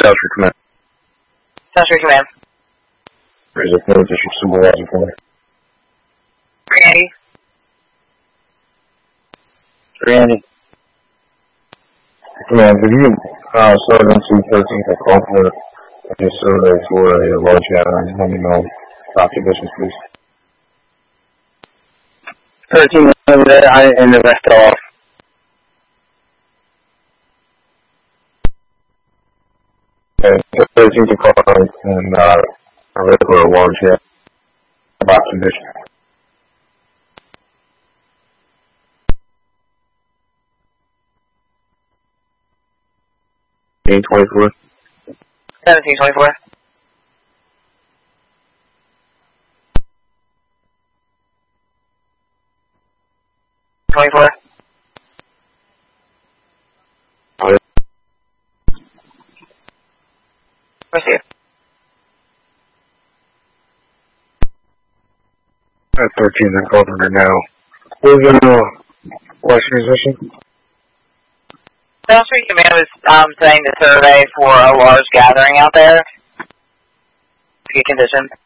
South Street Command. South Street Command. There's a third district supervisor for me. 380. 380. Command, if you can start into 13th and call for a survey for a large gathering, let me know top conditions, please. 13 over there, and the rest are off. Okay, 13th and call and I'm ready for a large gathering about conditions. Seventeen 24. 24. Receive. At 13 and call for now. Who's West musician? South Street Command was saying the survey for a large gathering out there. Get conditions.